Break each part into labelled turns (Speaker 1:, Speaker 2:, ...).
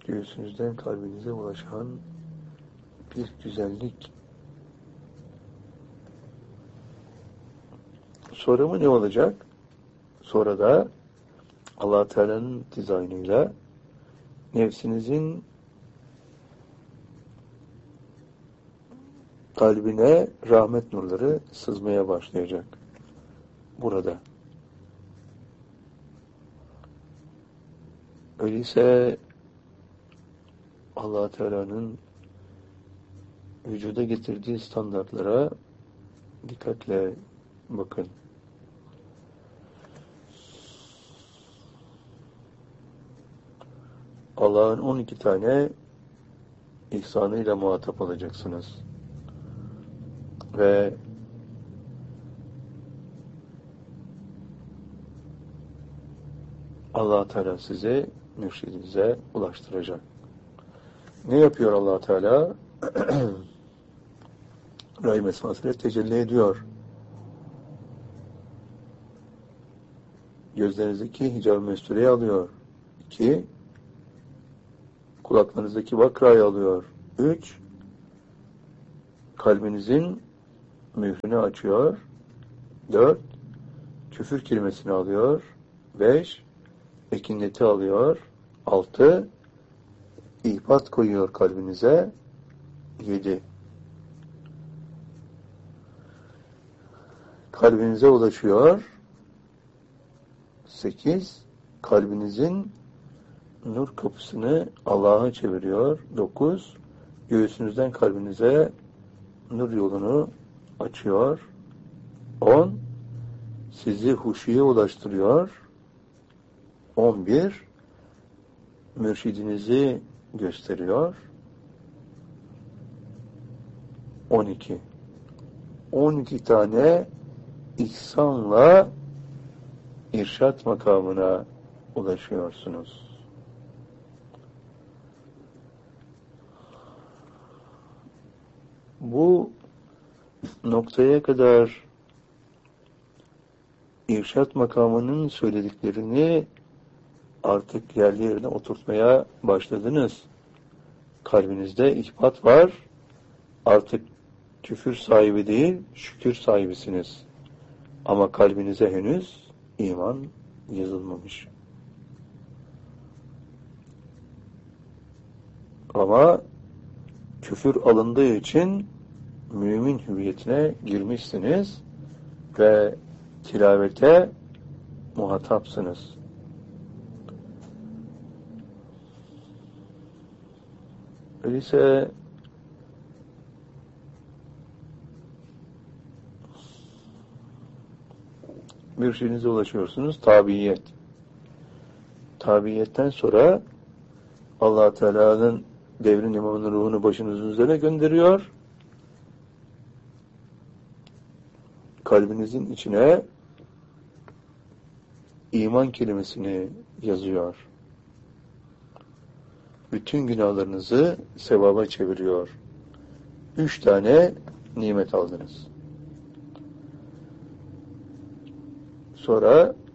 Speaker 1: göğsünüzden kalbinize ulaşan bir güzellik. Sonra mı ne olacak? Sonra da Allah Teala'nın dizaynıyla nefsinizin kalbine rahmet nurları sızmaya başlayacak. Burada. Öyleyse Allah Teala'nın vücuda getirdiği standartlara dikkatle bakın. Allah'ın 12 tane ihsanıyla muhatap olacaksınız. Ve Allah Teala sizi mürşidinize ulaştıracak. Ne yapıyor Allah Teala? Rahim esmasıyla tecelli ediyor. Gözlerinizdeki hicab-ı mestureyi alıyor. 2. Kulaklarınızdaki vakrayı alıyor. 3. Kalbinizin mührünü açıyor. 4. Küfür kelimesini alıyor. 5. Ekineti alıyor. 6. İhbat koyuyor kalbinize. 7. Kalbinize ulaşıyor. 8. Kalbinizin nur kapısını Allah'a çeviriyor. 9. Göğsünüzden kalbinize nur yolunu açıyor. 10. Sizi huşuya ulaştırıyor. 11. Mürşidinizi gösteriyor. 12. 12 tane ihsanla irşat makamına ulaşıyorsunuz. Bu noktaya kadar irşat makamının söylediklerini artık yerli yerine oturtmaya başladınız. Kalbinizde ihbat var. Artık küfür sahibi değil, şükür sahibisiniz. Ama kalbinize henüz iman yazılmamış. Ama küfür alındığı için mümin hüviyetine girmişsiniz ve tilavete muhatapsınız. Öyleyse mürşidinize ulaşıyorsunuz. Tabiyet. Tabiyetten sonra Allah Teala'nın devrin imamının ruhunu başınızın üzerine gönderiyor. Kalbinizin içine iman kelimesini yazıyor. Bütün günahlarınızı sevaba çeviriyor. 3 tane nimet aldınız. Sonra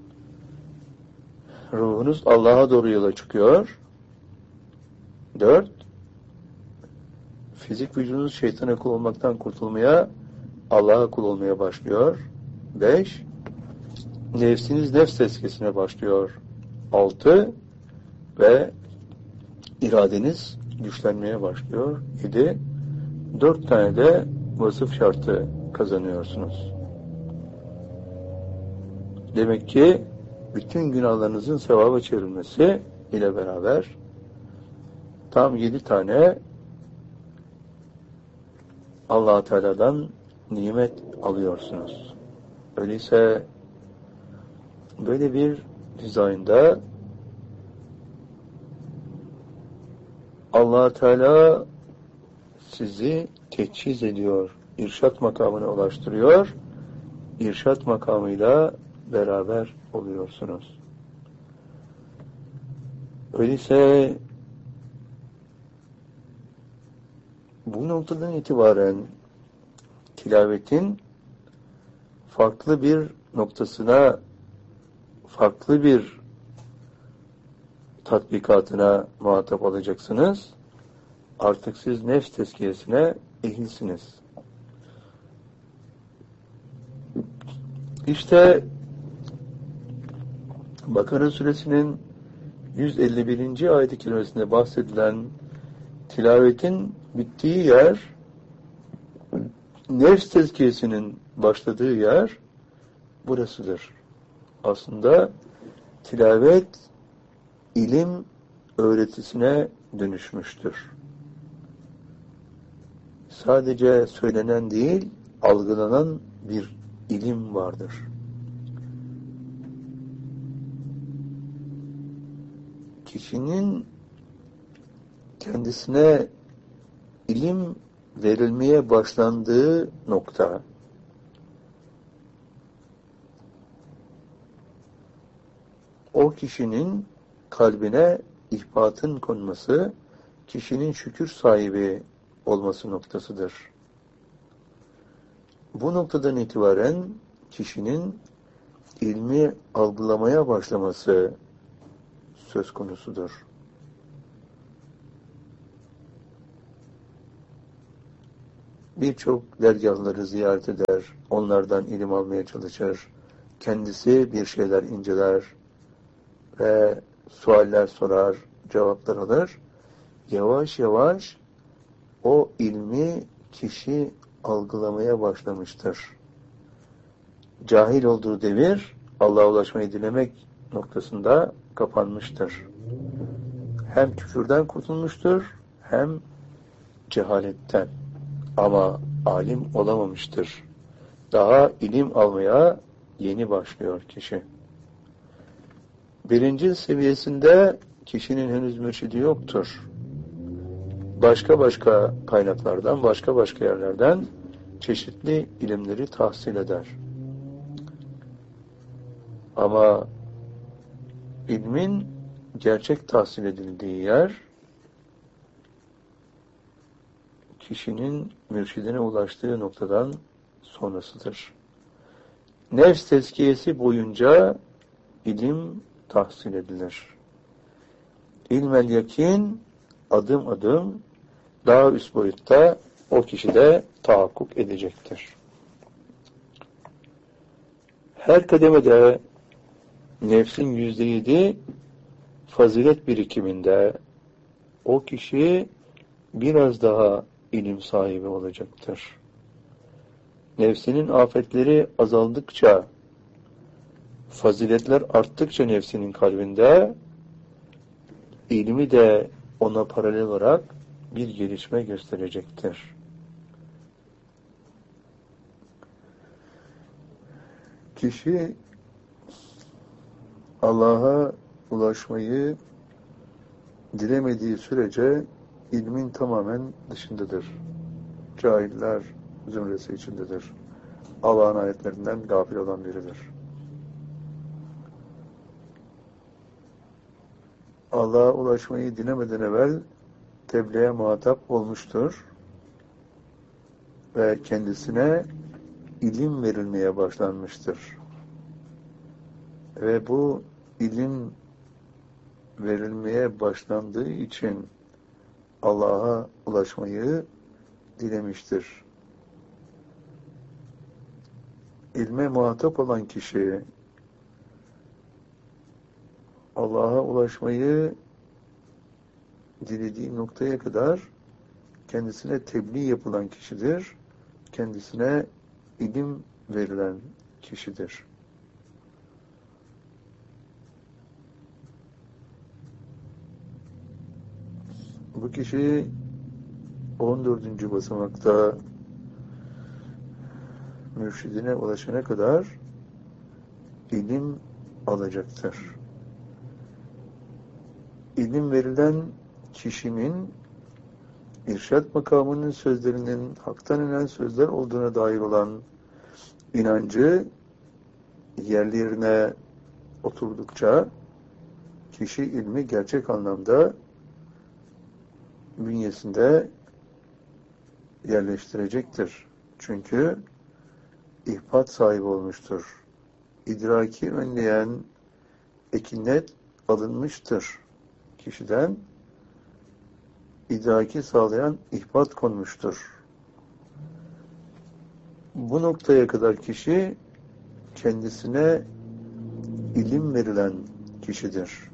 Speaker 1: ruhunuz Allah'a doğru yola çıkıyor. 4. Fizik vücudunuz şeytana kul olmaktan kurtulmaya, Allah'a kul olmaya başlıyor. 5. Nefsiniz nefs tezkiyesine başlıyor. 6. Ve iradeniz güçlenmeye başlıyor. 7. 4 tane de vasıf şartı kazanıyorsunuz. Demek ki bütün günahlarınızın sevaba çevrilmesi ile beraber tam 7 tane Allah Teala'dan nimet alıyorsunuz. Öyleyse böyle bir dizaynda Allah Teala sizi teçhiz ediyor, irşat makamına ulaştırıyor, irşat makamıyla beraber oluyorsunuz. Öyleyse bu noktadan itibaren tilavetin farklı bir noktasına, farklı bir tatbikatına muhatap olacaksınız. Artık siz nefs tezkiyesine ehilsiniz. İşte Bakara suresinin 151. ayet-i kerimesinde bahsedilen tilavetin bittiği yer, nefs tezkiyesinin başladığı yer burasıdır. Aslında tilavet ilim öğretisine dönüşmüştür. Sadece söylenen değil, algılanan bir ilim vardır. Kişinin kendisine ilim verilmeye başlandığı nokta, o kişinin kalbine ihbatın konması, kişinin şükür sahibi olması noktasıdır. Bu noktadan itibaren kişinin ilmi algılamaya başlaması söz konusudur. Birçok dergahları ziyaret eder, onlardan ilim almaya çalışır, kendisi bir şeyler inceler ve sualler sorar, cevaplar alır. Yavaş yavaş o ilmi kişi algılamaya başlamıştır. Cahil olduğu devir, Allah'a ulaşmayı dilemek noktasında kapanmıştır. Hem küfürden kurtulmuştur, hem cehaletten. Ama alim olamamıştır. Daha ilim almaya yeni başlıyor kişi. Birinci seviyesinde kişinin henüz mürşidi yoktur. Başka kaynaklardan, başka yerlerden çeşitli ilimleri tahsil eder. Ama ilmin gerçek tahsil edildiği yer, kişinin mürşidine ulaştığı noktadan sonrasıdır. Nefs tezkiyesi boyunca ilim tahsil edilir. İlmel yakin adım adım daha üst boyutta o kişide tahakkuk edecektir. Her kademede nefsin %7 fazilet birikiminde o kişi biraz daha ilim sahibi olacaktır. Nefsinin afetleri azaldıkça, faziletler arttıkça nefsinin kalbinde, ilmi de ona paralel olarak bir gelişme gösterecektir. Kişi Allah'a ulaşmayı dilemediği sürece ilmin tamamen dışındadır. Cahiller zümresi içindedir. Allah'ın ayetlerinden gafil olan biridir. Allah'a ulaşmayı dilemeden evvel tebliğe muhatap olmuştur ve kendisine ilim verilmeye başlanmıştır. Ve bu ilim verilmeye başlandığı için Allah'a ulaşmayı dilemiştir. İlme muhatap olan kişi Allah'a ulaşmayı dilediği noktaya kadar kendisine tebliğ yapılan kişidir. Kendisine ilim verilen kişidir. Bu kişi 14. basamakta mürşidine ulaşana kadar ilim alacaktır. İlim verilen kişinin irşad makamının sözlerinin haktan inen sözler olduğuna dair olan inancı yerlerine oturdukça kişi ilmi gerçek anlamda bünyesinde yerleştirecektir. Çünkü ihbat sahibi olmuştur. İdraki önleyen ekinet alınmıştır. kişiden idraki sağlayan ihbat konmuştur. Bu noktaya kadar kişi kendisine ilim verilen kişidir.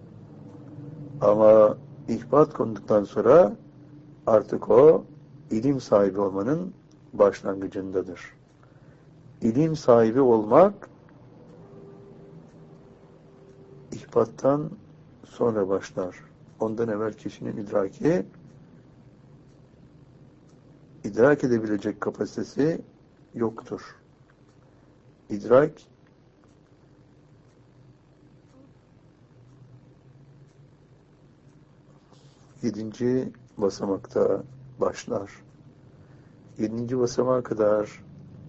Speaker 1: Ama ihbat konduktan sonra artık o ilim sahibi olmanın başlangıcındadır. İlim sahibi olmak ihbattan sonra başlar. Ondan evvel kişinin idrak edebilecek kapasitesi yoktur. İdrak 7. basamakta başlar. 7. basamağa kadar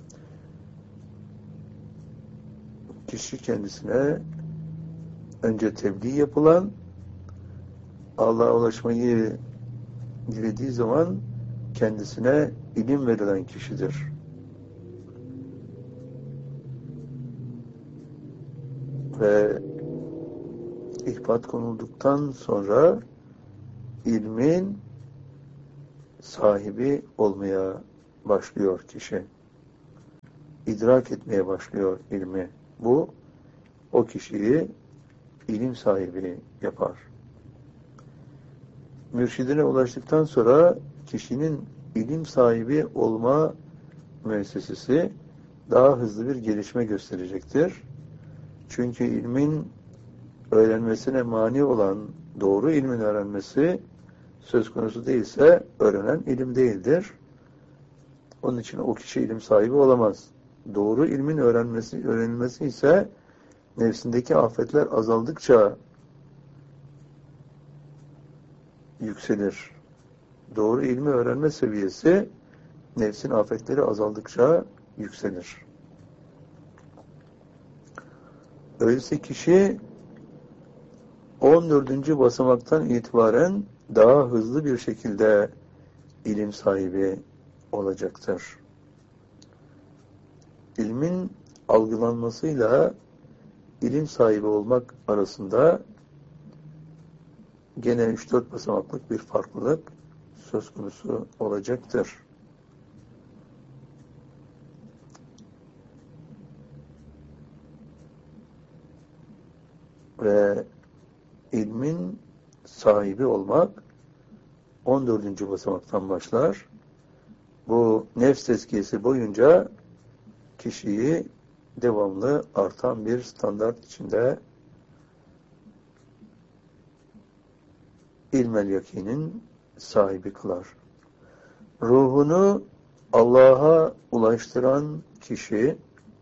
Speaker 1: kişi kendisine önce tebliğ yapılan, Allah'a ulaşmayı dilediği zaman kendisine ilim verilen kişidir. Ve ihbat konulduktan sonra ilmin sahibi olmaya başlıyor kişi. İdrak etmeye başlıyor ilmi. Bu, o kişiyi ilim sahibi yapar. Mürşidine ulaştıktan sonra kişinin ilim sahibi olma müessesesi daha hızlı bir gelişme gösterecektir. Çünkü ilmin öğrenmesine mani olan doğru ilmin öğrenmesi söz konusu değilse öğrenen ilim değildir. Onun için o kişi ilim sahibi olamaz. Doğru ilmin öğrenilmesi ise nefsindeki afetler azaldıkça yükselir. Doğru ilmi öğrenme seviyesi nefsin afetleri azaldıkça yükselir. Öyleyse kişi 14. basamaktan itibaren daha hızlı bir şekilde ilim sahibi olacaktır. İlmin algılanmasıyla ilim sahibi olmak arasında gene 3-4 basamaklık bir farklılık söz konusu olacaktır. Ve ilmin sahibi olmak 14. basamaktan başlar. Bu nefs tezkiyesi boyunca kişiyi devamlı artan bir standart içinde ilmel yakinin sahibi kılar. Ruhunu Allah'a ulaştıran kişi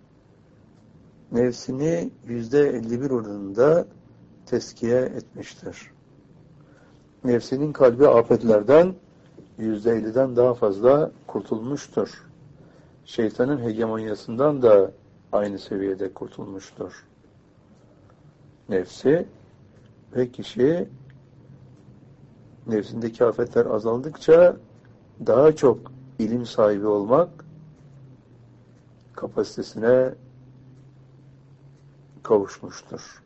Speaker 1: nefsini %51 oranında teskiye etmiştir. Nefsinin kalbi afetlerden %50'den daha fazla kurtulmuştur. Şeytanın hegemonyasından da aynı seviyede kurtulmuştur. Nefsi ve kişi nefsindeki afetler azaldıkça daha çok ilim sahibi olmak kapasitesine kavuşmuştur.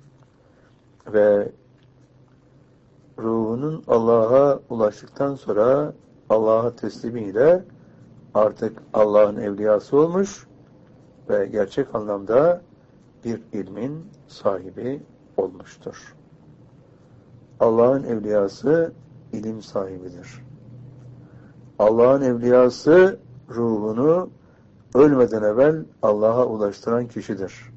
Speaker 1: Ve ruhunun Allah'a ulaştıktan sonra Allah'a teslimiyle artık Allah'ın evliyası olmuş ve gerçek anlamda bir ilmin sahibi olmuştur. Allah'ın evliyası ilim sahibidir. Allah'ın evliyası ruhunu ölmeden evvel Allah'a ulaştıran kişidir.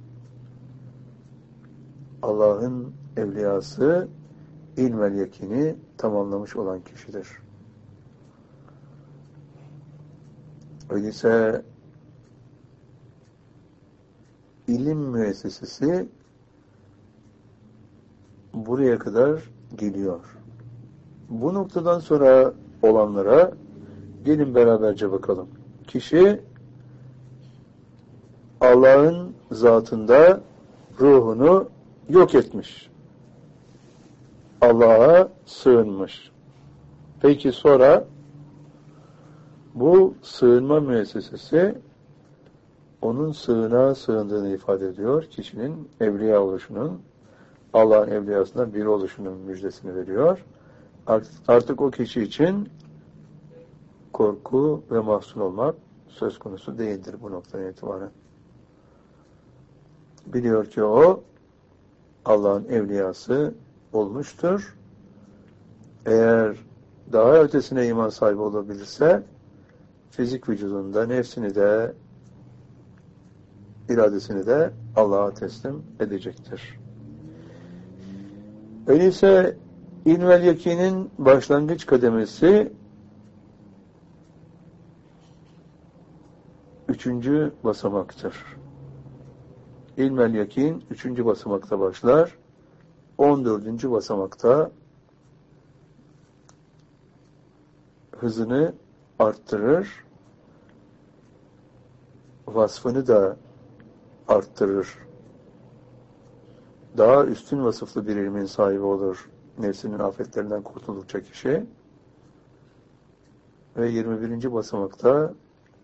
Speaker 1: Allah'ın evliyası ilmel yakini tamamlamış olan kişidir. Öyleyse ilim müessesesi buraya kadar geliyor. Bu noktadan sonra olanlara gelin beraberce bakalım. Kişi Allah'ın zatında ruhunu yok etmiş. Allah'a sığınmış. Peki sonra bu sığınma müessesesi onun sığınağa sığındığını ifade ediyor. Kişinin evliya oluşunun Allah'ın evliyasından biri oluşunun müjdesini veriyor. Artık o kişi için korku ve mahzun olmak söz konusu değildir bu noktadan itibaren. Biliyor ki o Allah'ın evliyası olmuştur. Eğer daha ötesine iman sahibi olabilirse fizik vücudunda nefsini de iradesini de Allah'a teslim edecektir. Öyleyse ilmel yakinin başlangıç kademesi 3. basamaktır. İlmel yakin 3. basamakta başlar. 14. basamakta hızını arttırır. Vasfını da arttırır. Daha üstün vasıflı bir ilmin sahibi olur. Nefsinin afetlerinden kurtuldukça kişi. Ve 21. basamakta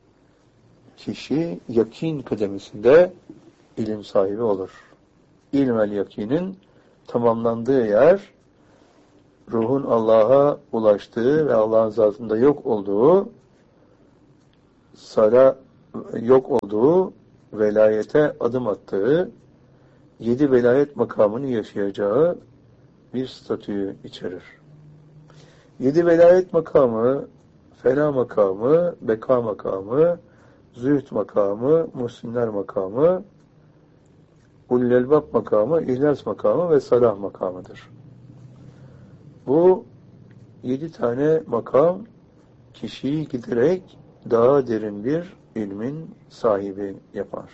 Speaker 1: kişi yakin kademesinde ilim sahibi olur. İlmel yakinin tamamlandığı yer, ruhun Allah'a ulaştığı ve Allah'ın zatında yok olduğu, yok olduğu, velayete adım attığı, 7 velayet makamını yaşayacağı bir statüyü içerir. 7 velayet makamı, fena makamı, beka makamı, zühd makamı, muhsinler makamı, ulul-elbab makamı, ihlas makamı ve salah makamıdır. Bu 7 tane makam kişiyi giderek daha derin bir ilmin sahibi yapar.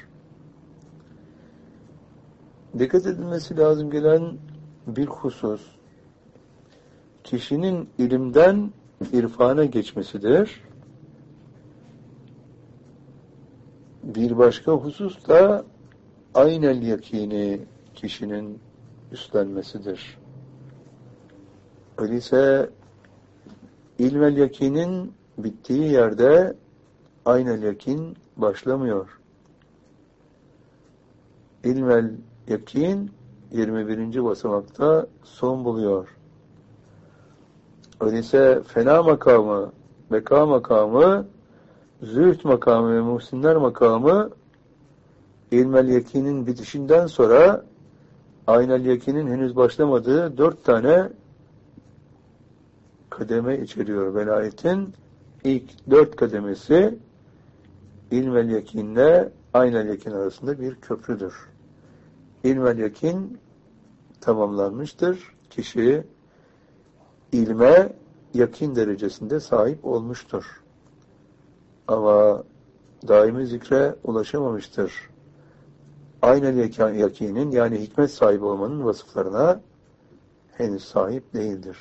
Speaker 1: Dikkat edilmesi lazım gelen bir husus, kişinin ilimden irfana geçmesidir. Bir başka husus da aynel yakini kişinin üstlenmesidir. Öyleyse ilmel yakinin bittiği yerde aynel yakin başlamıyor. İlmel yakin 21. basamakta son buluyor. Öyleyse fena makamı, beka makamı, zühd makamı ve muhsinler makamı ilmel yakinin bitişinden sonra aynel yakinin henüz başlamadığı 4 tane kademe içeriyor. Velayetin ilk 4 kademesi ilmel yakinle aynel yakin arasında bir köprüdür. İlmel yakin tamamlanmıştır. Kişi ilme yakin derecesinde sahip olmuştur. Ama daimi zikre ulaşamamıştır. Aynel yakinin yani hikmet sahibi olmanın vasıflarına henüz sahip değildir.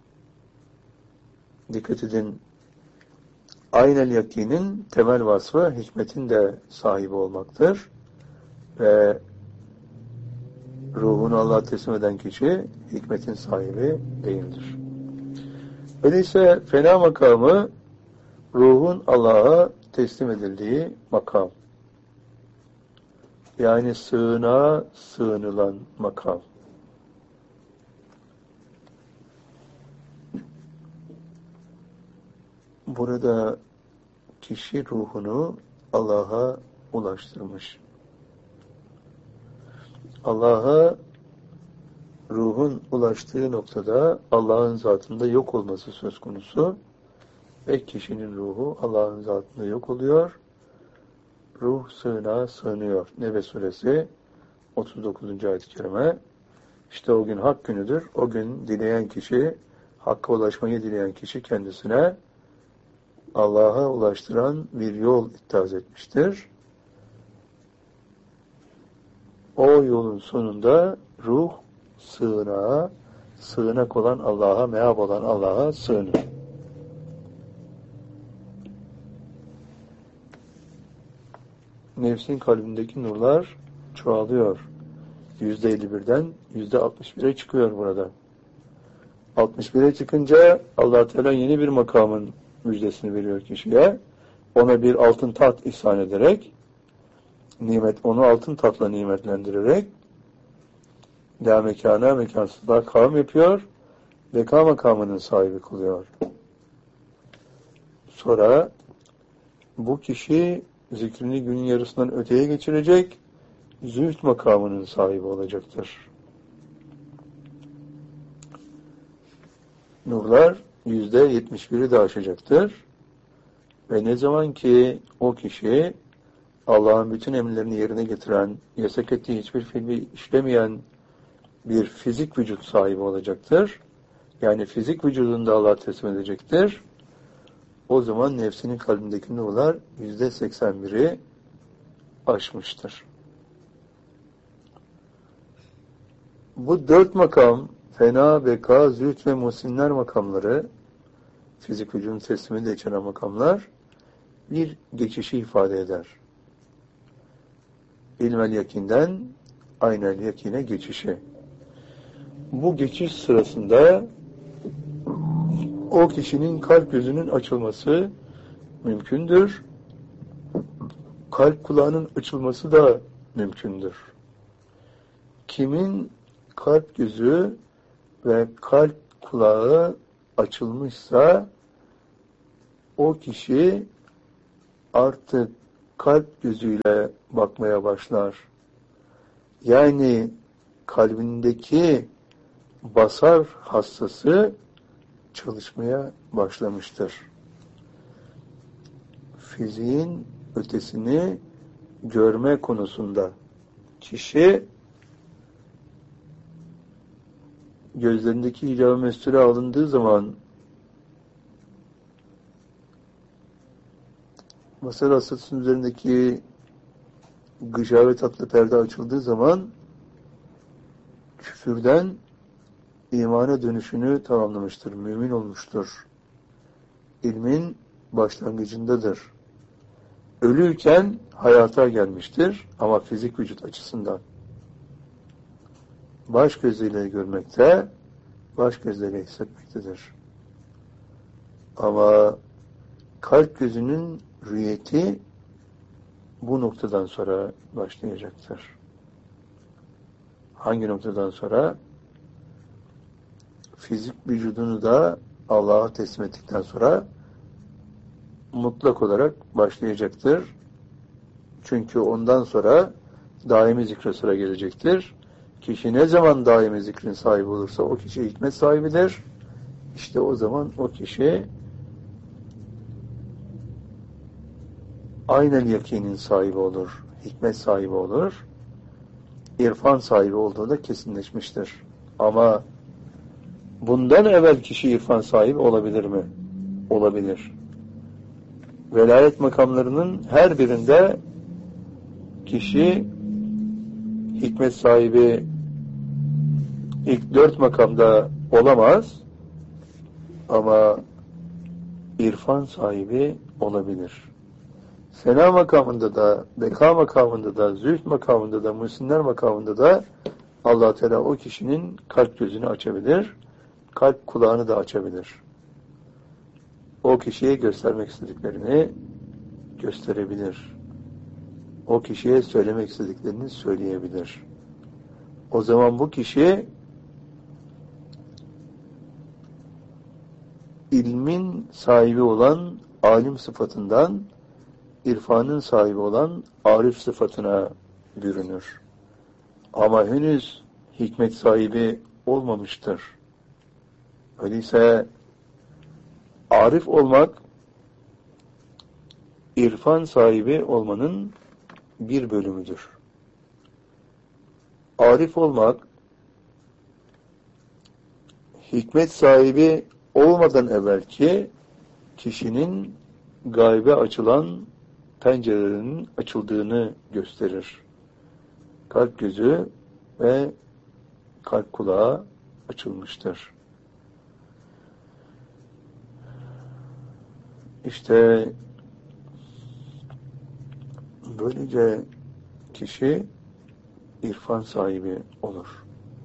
Speaker 1: Dikkat edin, aynel yakinin temel vasfı hikmetin de sahibi olmaktır. Ve ruhunu Allah'a teslim eden kişi hikmetin sahibi değildir. Öyleyse fena makamı ruhun Allah'a teslim edildiği makam. Yani sığınağa sığınılan makam. Burada kişi ruhunu Allah'a ulaştırmış. Allah'a ruhun ulaştığı noktada Allah'ın zatında yok olması söz konusu ve kişinin ruhu Allah'ın zatında yok oluyor. Ruh sığınağa sığınıyor. Nebe suresi 39. ayet-i kerime. İşte o gün hak günüdür. O gün dileyen kişi, hakka ulaşmayı dileyen kişi kendisine Allah'a ulaştıran bir yol ittihaz etmiştir. O yolun sonunda ruh sığınağa, sığınak olan Allah'a, meab olan Allah'a sığınır. Nefsin kalbindeki nurlar çoğalıyor. %51'den %61'e çıkıyor burada. 61'e çıkınca Allah Teala yeni bir makamın müjdesini veriyor kişiye. Ona bir altın taht ihsan ederek, onu altın tahtla nimetlendirerek la mekana, mekansızlığa kavm yapıyor, beka makamının sahibi kılıyor. Sonra bu kişi zikrini günün yarısından öteye geçirecek, zühd makamının sahibi olacaktır. Nurlar %71'i de aşacaktır. Ve ne zaman ki o kişi Allah'ın bütün emirlerini yerine getiren, yasak ettiği hiçbir fiili işlemeyen bir fizik vücut sahibi olacaktır. Yani fizik vücudunu da Allah'a teslim edecektir. O zaman nefsinin kalbindeki nurlar %81'i aşmıştır. Bu 4 makam, fena, beka, zühd ve muhsinler makamları, fizik vücudun teslimini de içeren makamlar, bir geçişi ifade eder. İlmel yakinden aynel yakine geçişi. Bu geçiş sırasında o kişinin kalp gözünün açılması mümkündür. Kalp kulağının açılması da mümkündür. Kimin kalp gözü ve kalp kulağı açılmışsa o kişi artık kalp gözüyle bakmaya başlar. Yani kalbindeki basar hassası çalışmaya başlamıştır. Fiziğin ötesini görme konusunda kişi gözlerindeki hicab-ı mesture alındığı zaman masal hastasının üzerindeki gışa ve tatlı perde açıldığı zaman küfürden imana dönüşünü tamamlamıştır, mümin olmuştur. İlmin başlangıcındadır. Ölüyken hayata gelmiştir ama fizik vücut açısından. Baş gözüyle görmekte, baş gözüyle hissetmektedir. Ama kalp gözünün rüyeti bu noktadan sonra başlayacaktır. Hangi noktadan sonra? Fizik vücudunu da Allah'a teslim ettikten sonra mutlak olarak başlayacaktır. Çünkü ondan sonra daimi zikre sıra gelecektir. Kişi ne zaman daimi zikrin sahibi olursa o kişi hikmet sahibidir. İşte o zaman o kişi aynen yakinin sahibi olur, hikmet sahibi olur, irfan sahibi olduğu da kesinleşmiştir. Ama bundan evvel kişi irfan sahibi olabilir mi? Olabilir. Velayet makamlarının her birinde kişi hikmet sahibi ilk 4 makamda olamaz ama irfan sahibi olabilir. Sena makamında da, beka makamında da, zühd makamında da, muhsinler makamında da Allah Teala o kişinin kalp gözünü açabilir, kalp kulağını da açabilir. O kişiye göstermek istediklerini gösterebilir. O kişiye söylemek istediklerini söyleyebilir. O zaman bu kişi ilmin sahibi olan alim sıfatından irfanın sahibi olan arif sıfatına bürünür. Ama henüz hikmet sahibi olmamıştır. Öyleyse arif olmak, irfan sahibi olmanın bir bölümüdür. Arif olmak, hikmet sahibi olmadan evvelki kişinin gaybe açılan pencerelerinin açıldığını gösterir. Kalp gözü ve kalp kulağı açılmıştır. İşte böylece kişi irfan sahibi olur.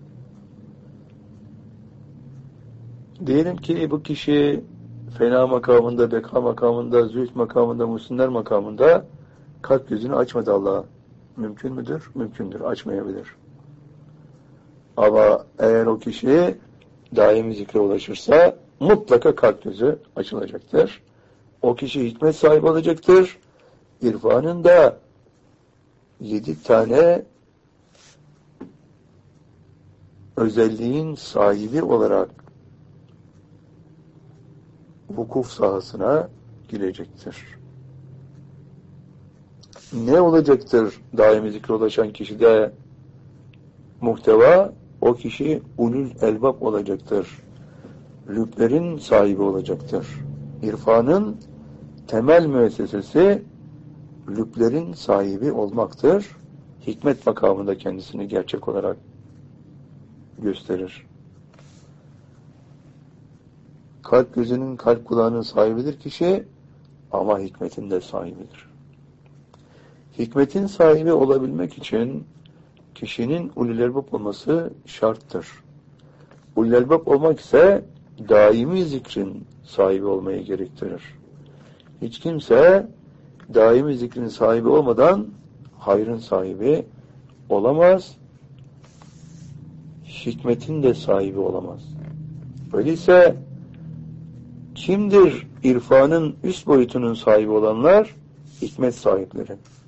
Speaker 1: Diyelim ki bu kişi fena makamında, beka makamında, zühd makamında, muhsinler makamında kalp gözünü açmadı Allah'a. Mümkün müdür? Mümkündür. Açmayabilir. Ama eğer o kişi daimi zikre ulaşırsa mutlaka kalp gözü açılacaktır. O kişi hikmet sahibi olacaktır. İrfanın da 7 tane özelliğin sahibi olarak vukuf sahasına girecektir. Ne olacaktır daimi zikre ulaşan kişide muhteva? O kişi ulul elbab olacaktır. Lüblerin sahibi olacaktır. İrfanın temel müessesesi lüblerin sahibi olmaktır. Hikmet makamında kendisini gerçek olarak gösterir. Kalp gözünün, kalp kulağının sahibidir kişi ama hikmetin de sahibidir. Hikmetin sahibi olabilmek için kişinin ulul elbab olması şarttır. Ulul elbab olmak ise daimi zikrin sahibi olmayı gerektirir. Hiç kimse daimi zikrin sahibi olmadan hayrın sahibi olamaz, hikmetin de sahibi olamaz. Öyleyse kimdir irfanın üst boyutunun sahibi olanlar? Hikmet sahipleri.